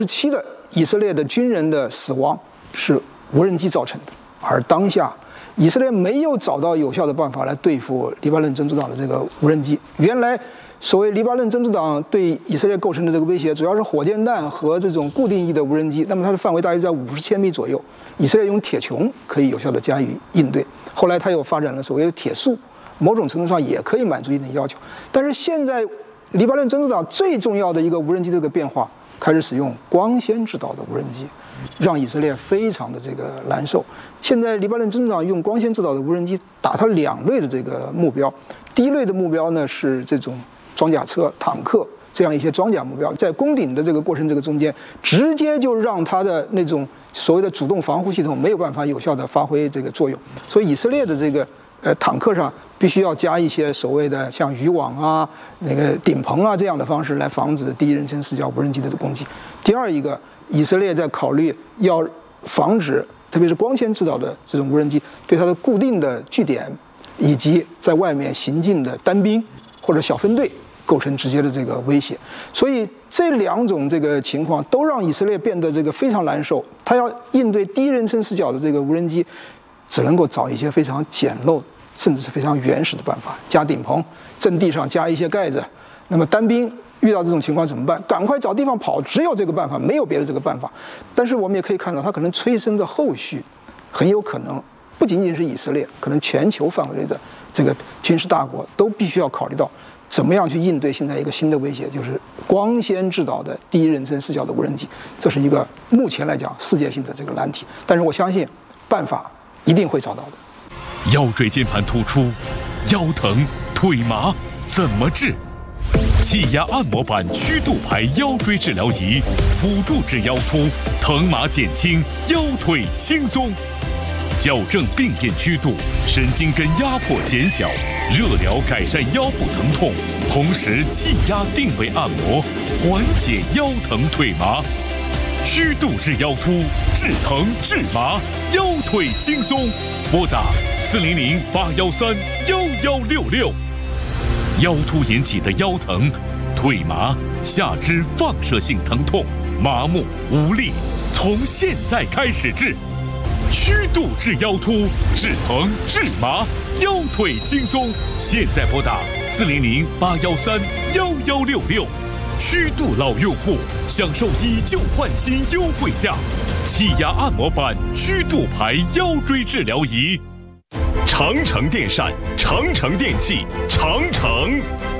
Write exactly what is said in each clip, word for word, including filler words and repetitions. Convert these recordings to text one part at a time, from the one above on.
期的以色列的军人的死亡是无人机造成的，而当下以色列没有找到有效的办法来对付黎巴嫩真主党的这个无人机。原来所谓黎巴嫩真主党对以色列构成的这个威胁，主要是火箭弹和这种固定翼的无人机，那么它的范围大约在五十千米左右。以色列用铁穹可以有效的加以应对，后来它又发展了所谓的铁束，某种程度上也可以满足一定要求。但是现在黎巴嫩真主党最重要的一个无人机的这个变化，开始使用光纤制造的无人机，让以色列非常的这个难受。现在黎巴嫩真主党用光纤制造的无人机打它两类的这个目标，第一类的目标呢是这种装甲车、坦克这样一些装甲目标，在攻顶的这个过程这个中间，直接就让它的那种所谓的主动防护系统没有办法有效的发挥这个作用。所以以色列的这个呃坦克上必须要加一些所谓的像渔网啊、那个顶棚啊这样的方式来防止第一人称视角无人机的攻击。第二一个，以色列在考虑要防止，特别是光纤制造的这种无人机对它的固定的据点以及在外面行进的单兵或者小分队构成直接的这个威胁。所以这两种这个情况都让以色列变得这个非常难受。他要应对第一人称视角的这个无人机，只能够找一些非常简陋甚至是非常原始的办法，加顶棚，阵地上加一些盖子。那么单兵遇到这种情况怎么办？赶快找地方跑，只有这个办法，没有别的这个办法。但是我们也可以看到，它可能催生的后续很有可能不仅仅是以色列，可能全球范围内的这个军事大国都必须要考虑到怎么样去应对现在一个新的威胁，就是光纤制导的第一人称视角的无人机。这是一个目前来讲世界性的这个难题，但是我相信办法一定会找到的。 腰椎间盘突出、腰疼、腿麻怎么治？气压按摩板曲度牌腰椎治疗仪，辅助治腰突，疼麻减轻，腰腿轻松。矫正病变曲度，神经根压迫减小，热疗改善腰部疼痛，同时气压定位按摩，缓解腰疼腿麻。曲度治腰突，治疼治麻，腰腿轻松。拨打四零零八幺三幺幺六六。腰突引起的腰疼、腿麻、下肢放射性疼痛、麻木无力，从现在开始治。曲度治腰突，治疼治麻，腰腿轻松。现在拨打四零零八幺三幺幺六六。曲度老用户享受以旧换新优惠价，气压按摩板曲度牌腰椎治疗仪。 长城电扇、长城电器、长城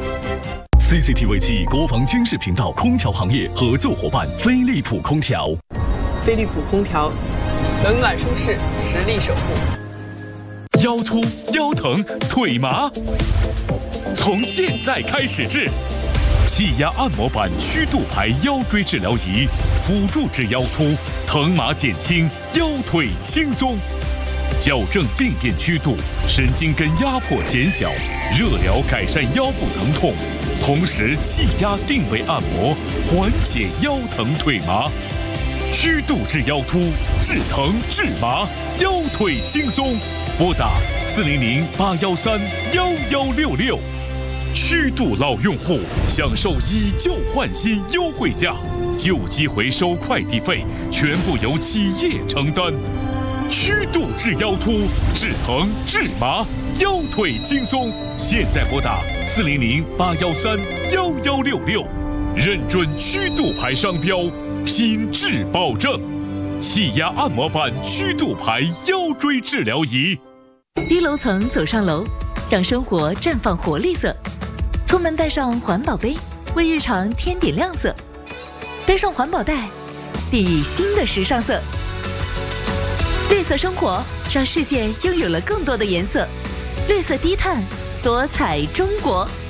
C C T V 七国防军事频道空调行业合作伙伴飞利浦空调。 飞利浦空调，冷暖舒适，实力守护。 腰突、腰疼、腿麻，从现在开始治。气压按摩板曲度牌腰椎治疗仪，辅助治腰突，疼麻减轻，腰腿轻松。矫正病变曲度，神经根压迫减小，热疗改善腰部疼痛，同时气压定位按摩，缓解腰疼腿麻。曲度治腰突，治疼治麻，腰腿轻松。拨打四零零八幺三幺幺六六。曲度老用户享受以旧换新优惠价，旧机回收快递费全部由企业承担。曲度治腰突，治疼治麻，腰腿轻松。现在拨打四零零八幺三幺幺六六，认准曲度牌商标，品质保证。气压按摩板曲度牌腰椎治疗仪。 低楼层走上楼，让生活绽放活力色。出门带上环保杯，为日常添点亮色。背上环保袋，熠熠新的时尚色。绿色生活，让世界拥有了更多的颜色。绿色低碳，多彩中国。